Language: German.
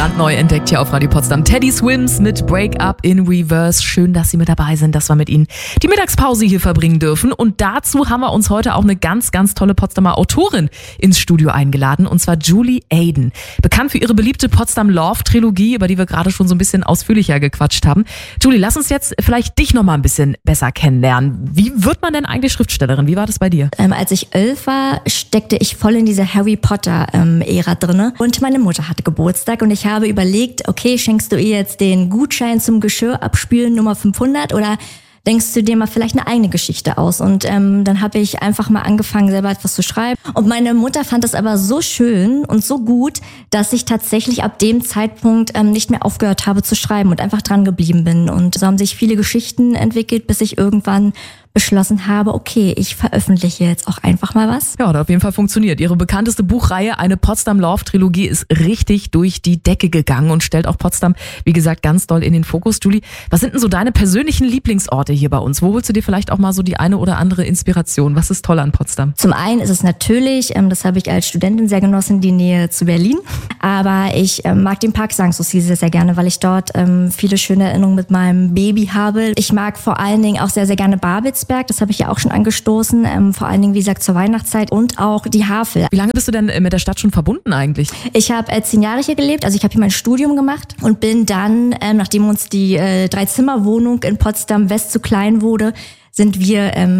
Brandneu entdeckt hier auf Radio Potsdam. Teddy Swims mit Break Up in Reverse. Schön, dass Sie mit dabei sind, dass wir mit Ihnen die Mittagspause hier verbringen dürfen. Und dazu haben wir uns heute auch eine ganz, ganz tolle Potsdamer Autorin ins Studio eingeladen. Und zwar Julie Aden. Bekannt für ihre beliebte Potsdam Love Trilogie, über die wir gerade schon so ein bisschen ausführlicher gequatscht haben. Julie, lass uns jetzt vielleicht dich noch mal ein bisschen besser kennenlernen. Wie wird man denn eigentlich Schriftstellerin? Wie war das bei dir? Als ich 11 war, steckte ich voll in dieser Harry Potter-Ära drinne. Und meine Mutter hatte Geburtstag und ich habe überlegt, okay, schenkst du ihr jetzt den Gutschein zum Geschirr abspülen Nummer 500 oder denkst du dir mal vielleicht eine eigene Geschichte aus? Und dann habe ich einfach mal angefangen, selber etwas zu schreiben. Und meine Mutter fand das aber so schön und so gut, dass ich tatsächlich ab dem Zeitpunkt nicht mehr aufgehört habe zu schreiben und einfach dran geblieben bin. Und so haben sich viele Geschichten entwickelt, bis ich irgendwann beschlossen habe, okay, ich veröffentliche jetzt auch einfach mal was. Ja, hat auf jeden Fall funktioniert. Ihre bekannteste Buchreihe, eine Potsdam Love Trilogie, ist richtig durch die Decke gegangen und stellt auch Potsdam, wie gesagt, ganz doll in den Fokus. Julie, was sind denn so deine persönlichen Lieblingsorte hier bei uns? Wo holst du dir vielleicht auch mal so die eine oder andere Inspiration? Was ist toll an Potsdam? Zum einen ist es natürlich, das habe ich als Studentin sehr genossen, die Nähe zu Berlin. Aber ich mag den Park Sanssouci sehr, sehr gerne, weil ich dort viele schöne Erinnerungen mit meinem Baby habe. Ich mag vor allen Dingen auch sehr, sehr gerne Babelsberg. Das habe ich ja auch schon angestoßen. Vor allen Dingen, wie gesagt, zur Weihnachtszeit und auch die Havel. Wie lange bist du denn mit der Stadt schon verbunden eigentlich? Ich habe 10 Jahre hier gelebt. Also ich habe hier mein Studium gemacht und bin dann, nachdem uns die 3-Zimmer-Wohnung in Potsdam West zu klein wurde, sind wir